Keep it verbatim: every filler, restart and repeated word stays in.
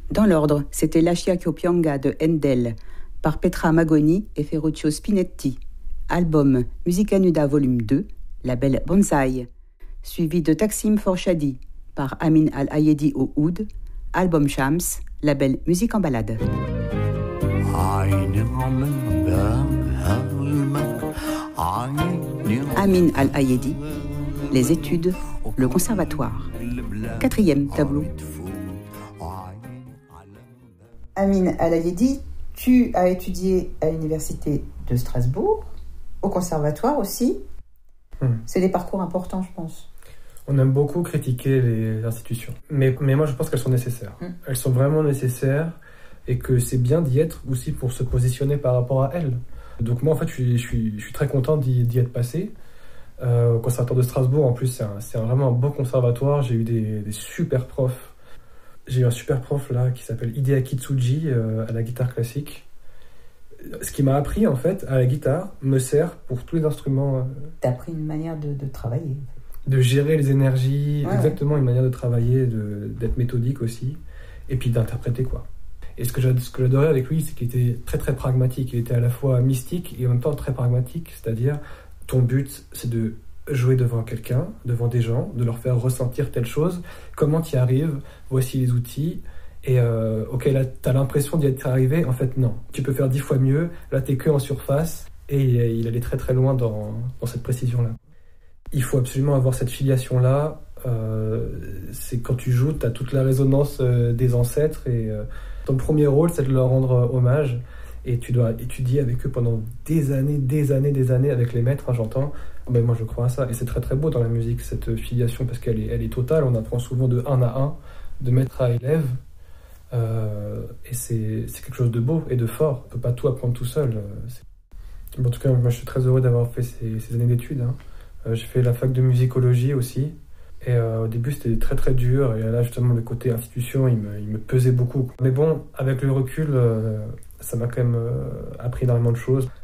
Dans l'ordre, c'était Lascia Chiopianga de Handel, par Petra Magoni et Ferruccio Spinetti. Album Musica Nuda volume deux, label Bonsaï. Suivi de Taksim Forshadi, par Amin Al-Ayedi au oud. Album Shams, label Musique en balade. Amin Al-Ayedi, les études, le conservatoire. Quatrième tableau. Amin Al-Ayedi, tu as étudié à l'université de Strasbourg, au conservatoire aussi. Hum. C'est des parcours importants, je pense. On aime beaucoup critiquer les institutions, mais, mais moi je pense qu'elles sont nécessaires. Hum. Elles sont vraiment nécessaires et que c'est bien d'y être aussi pour se positionner par rapport à elles. Donc moi en fait je suis, je suis, je suis très content d'y, d'y être passé. Euh, au conservatoire de Strasbourg en plus c'est, un, c'est un, vraiment un beau conservatoire, j'ai eu des, des super profs. J'ai eu un super prof là qui s'appelle Hideaki Tsuji euh, à la guitare classique. Ce qui m'a appris en fait à la guitare me sert pour tous les instruments. Euh, T'as appris une manière de, de travailler. De gérer les énergies, ouais, exactement, ouais. Une manière de travailler, de, d'être méthodique aussi, et puis d'interpréter quoi. Et ce que, ce que j'adorais avec lui, c'est qu'il était très très pragmatique. Il était à la fois mystique et en même temps très pragmatique, c'est-à-dire ton but c'est de jouer devant quelqu'un, devant des gens, de leur faire ressentir telle chose, comment tu y arrives, voici les outils, et euh, ok là t'as l'impression d'y être arrivé, en fait non, tu peux faire dix fois mieux, là t'es que en surface, et il allait très très loin dans, dans cette précision-là. Il faut absolument avoir cette filiation-là, euh, c'est quand tu joues, t'as toute la résonance euh, des ancêtres, et euh, ton premier rôle c'est de leur rendre hommage, et tu dois étudier avec eux pendant des années, des années, des années, avec les maîtres, hein, j'entends. Ben moi je crois à ça, et c'est très très beau dans la musique, cette filiation, parce qu'elle est, elle est totale, on apprend souvent de un à un, de maître à élève, euh, et c'est, c'est quelque chose de beau et de fort, on ne peut pas tout apprendre tout seul. En tout cas, moi je suis très heureux d'avoir fait ces, ces années d'études, hein. euh, j'ai fait la fac de musicologie aussi, et euh, au début c'était très très dur, et là justement le côté institution il me, il me pesait beaucoup. Mais bon, avec le recul, euh, ça m'a quand même euh, appris énormément de choses.